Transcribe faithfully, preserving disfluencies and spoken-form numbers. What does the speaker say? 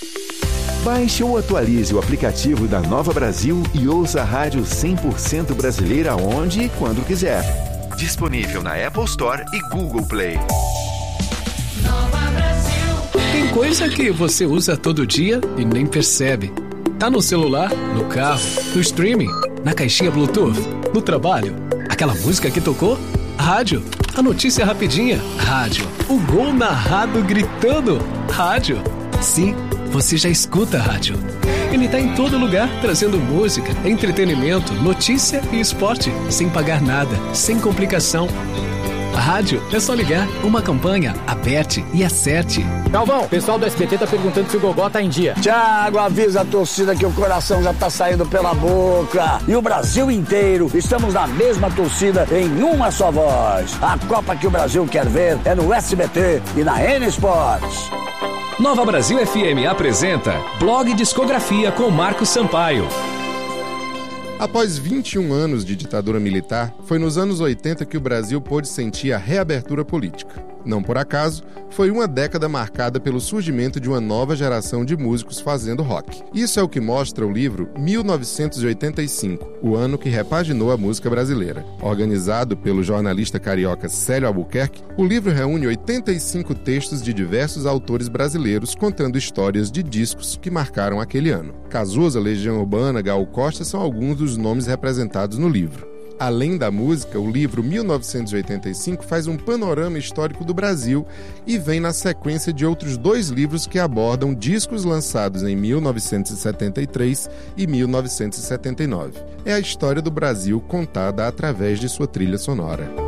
Baixe ou atualize o aplicativo da Nova Brasil e ouça a rádio cem por cento brasileira onde e quando quiser. Disponível na Apple Store e Google Play. Nova Brasil. Tem coisa que você usa todo dia e nem percebe. Tá no celular, no carro, no streaming, na caixinha Bluetooth, no trabalho. Aquela música que tocou? Rádio. A notícia rapidinha? Rádio. O gol narrado gritando? Rádio. Sim, você já escuta a rádio. Ele tá em todo lugar, trazendo música, entretenimento, notícia e esporte, sem pagar nada, sem complicação. A rádio é só ligar, uma campanha, aperte e acerte. Galvão, o pessoal do S B T tá perguntando se o Gogó tá em dia. Thiago, avisa a torcida que o coração já tá saindo pela boca. E o Brasil inteiro, estamos na mesma torcida, em uma só voz. A Copa que o Brasil quer ver é no S B T e na N Sports. Nova Brasil F M apresenta Blog Discografia com Marcos Sampaio. Após vinte e um anos de ditadura militar, foi nos anos oitenta que o Brasil pôde sentir a reabertura política. Não por acaso, foi uma década marcada pelo surgimento de uma nova geração de músicos fazendo rock. Isso é o que mostra o livro mil novecentos e oitenta e cinco, o ano que repaginou a música brasileira. Organizado pelo jornalista carioca Célio Albuquerque, o livro reúne oitenta e cinco textos de diversos autores brasileiros contando histórias de discos que marcaram aquele ano. Cazuza, Legião Urbana, Gal Costa são alguns dos nomes representados no livro. Além da música, o livro mil novecentos e oitenta e cinco faz um panorama histórico do Brasil e vem na sequência de outros dois livros que abordam discos lançados em mil novecentos e setenta e três e mil novecentos e setenta e nove. É a história do Brasil contada através de sua trilha sonora.